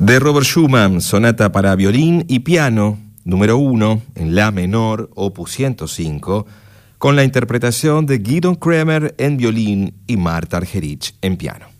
De Robert Schumann, sonata para violín y piano, número 1, en la menor, opus 105, con la interpretación de Gidon Kremer en violín y Marta Argerich en piano.